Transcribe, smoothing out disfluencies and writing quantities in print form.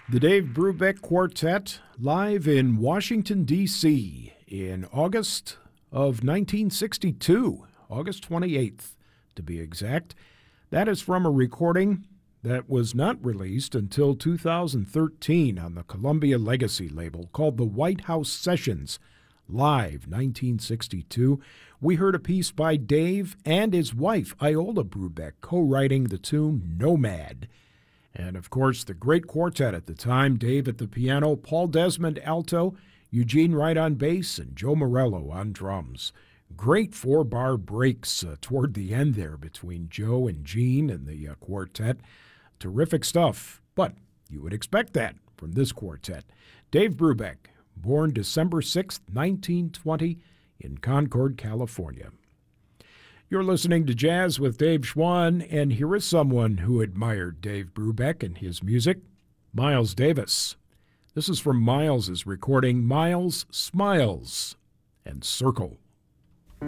The Dave Brubeck Quartet, live in Washington, D.C. in August of 1962, August 28th, to be exact. That is from a recording that was not released until 2013 on the Columbia Legacy label called the White House Sessions, Live 1962. We heard a piece by Dave and his wife, Iola Brubeck, co-writing the tune Nomad. And, of course, the great quartet at the time, Dave at the piano, Paul Desmond alto, Eugene Wright on bass, and Joe Morello on drums. Great four-bar breaks toward the end there between Joe and Gene and the quartet. Terrific stuff, but you would expect that from this quartet. Dave Brubeck, born December 6, 1920, in Concord, California. You're listening to Jazz with Dave Schwann, and here is someone who admired Dave Brubeck and his music, Miles Davis. This is from Miles's recording, Miles Smiles and Circle.